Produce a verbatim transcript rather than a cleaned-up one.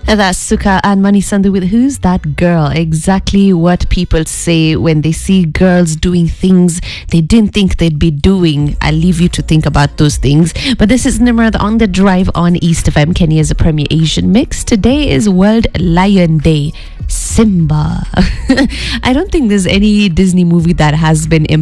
That's Suka and Mani Sandhu with Who's That Girl? Exactly what people say when they see girls doing things they didn't think they'd be doing. I'll leave you to think about those things. But this is Nimrod on the drive on East F M, Kenya's Premier Asian Mix. Today is World Lion Day. Simba. I don't think there's any Disney movie that has been